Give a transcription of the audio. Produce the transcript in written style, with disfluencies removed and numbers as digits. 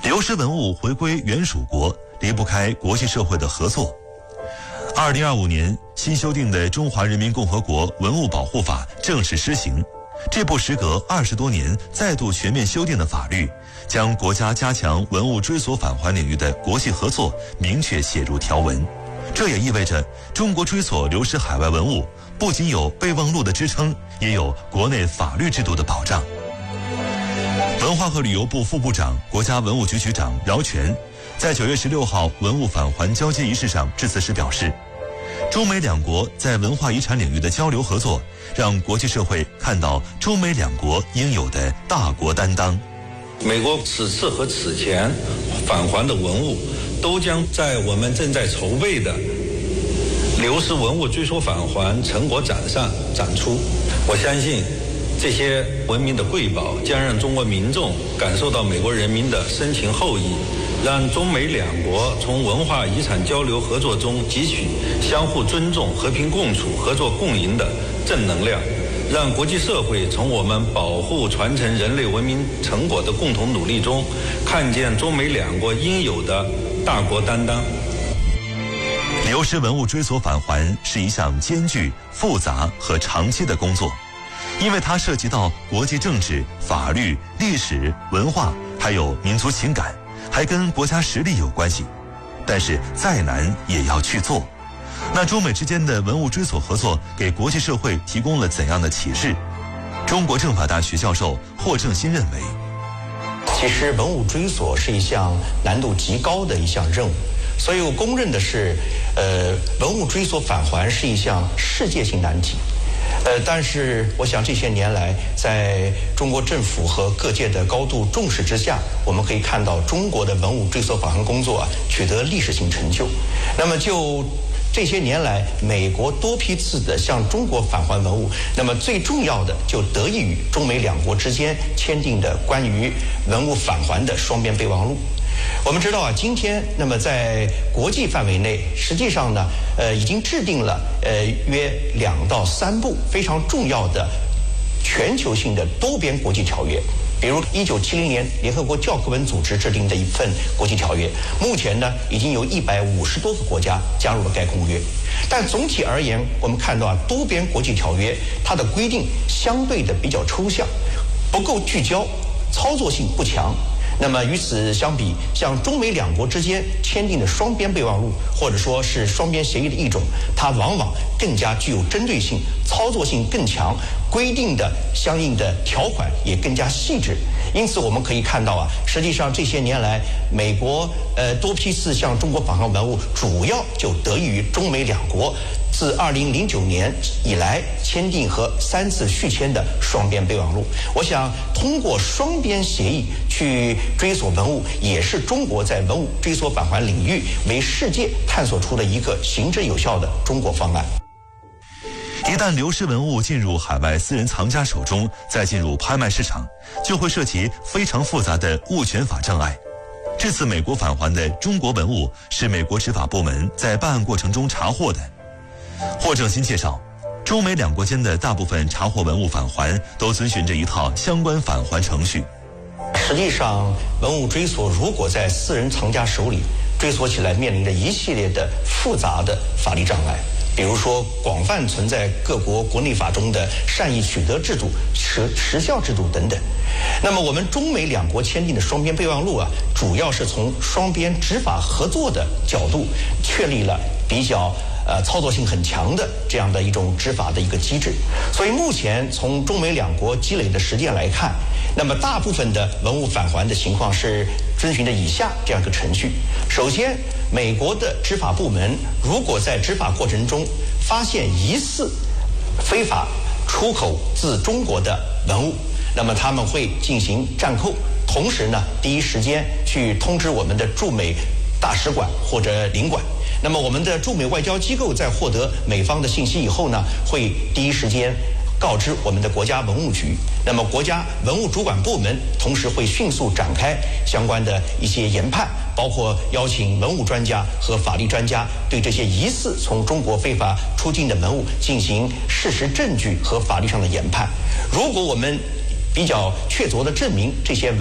流失文物回归原属国，离不开国际社会的合作。2025年新修订的《中华人民共和国文物保护法》正式施行。这部时隔20多年再度全面修订的法律，将国家加强文物追索返还领域的国际合作明确写入条文。这也意味着中国追索流失海外文物不仅有备忘录的支撑，也有国内法律制度的保障。文化和旅游部副部长、国家文物局局长饶全在9月16号文物返还交接仪式上致辞时表示，中美两国在文化遗产领域的交流合作，让国际社会看到中美两国应有的大国担当。 美国此次和此前返还的文物，都将在我们正在筹备的流失文物追索返还成果展上展出。我相信这些文明的瑰宝将让中国民众感受到美国人民的深情厚谊，让中美两国从文化遗产交流合作中汲取相互尊重、和平共处、合作共赢的正能量，让国际社会从我们保护传承人类文明成果的共同努力中，看见中美两国应有的大国担当。 流失文物追索返还是一项艰巨、复杂和长期的工作，因为它涉及到国际政治、法律、历史、文化，还有民族情感，还跟国家实力有关系。但是再难也要去做。那中美之间的文物追索合作给国际社会提供了怎样的启示？中国政法大学教授霍正新认为， 其实文物追索是一项难度极高的一项任务，所以我公认的是，文物追索返还是一项世界性难题。但是我想这些年来，在中国政府和各界的高度重视之下，我们可以看到中国的文物追索返还工作取得历史性成就。那么就这些年来，美国多批次的向中国返还文物，那么最重要的就得益于中美两国之间签订的关于文物返还的双边备忘录。我们知道今天那么在国际范围内，实际上呢，已经制定了约2到3部非常重要的全球性的多边国际条约。比如1970年联合国教科文组织制定的一份国际条约，目前呢已经有150多个国家加入了该公约。但总体而言，我们看到多边国际条约它的规定相对的比较抽象，不够聚焦，操作性不强。那么与此相比，像中美两国之间签订的双边备忘录，或者说是双边协议的一种，它往往更加具有针对性，操作性更强，规定的相应的条款也更加细致。因此我们可以看到实际上这些年来，美国多批次向中国返还文物，主要就得益于中美两国自2009年以来签订和3次续签的双边备忘录。我想通过双边协议去追索文物，也是中国在文物追索返还领域为世界探索出的一个行之有效的中国方案。 一旦流失文物进入海外私人藏家手中，再进入拍卖市场，就会涉及非常复杂的物权法障碍。这次美国返还的中国文物是美国执法部门在办案过程中查获的。霍正新介绍，中美两国间的大部分查获文物返还都遵循着一套相关返还程序。 实际上，文物追索如果在私人藏家手里，追索起来面临着一系列的复杂的法律障碍。比如说广泛存在各国国内法中的善意取得制度、时效制度等等。那么我们中美两国签订的双边备忘录主要是从双边执法合作的角度确立了比较操作性很强的这样的一种执法的一个机制。所以目前从中美两国积累的实践来看，那么大部分的文物返还的情况是遵循着以下这样一个程序。首先，美国的执法部门如果在执法过程中发现疑似非法出口自中国的文物，那么他们会进行暂扣，同时呢第一时间去通知我们的驻美大使馆或者领馆。那么我们的驻美外交机构在获得美方的信息以后呢，会第一时间告知我们的国家文物局。那么国家文物主管部门同时会迅速展开相关的一些研判，包括邀请文物专家和法律专家对这些疑似从中国非法出境的文物进行事实证据和法律上的研判。如果我们比较确凿地证明这些